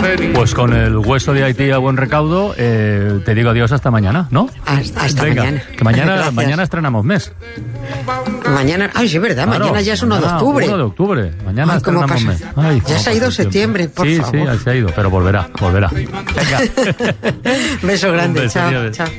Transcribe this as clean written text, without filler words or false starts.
Pues con el hueso de Haití a buen recaudo, te digo adiós hasta mañana, ¿no? Hasta Venga, mañana. Que mañana estrenamos mes. Mañana, ay, sí, es verdad, Claro, mañana ya es 1 de octubre. 1 de octubre, mañana Ay, ¿cómo estrenamos pasa? mes. Ay, Ya se ha ido septiembre, por favor. Sí, se ha ido, pero volverá. Venga. Beso grande, Un beso, chao, adiós. chao.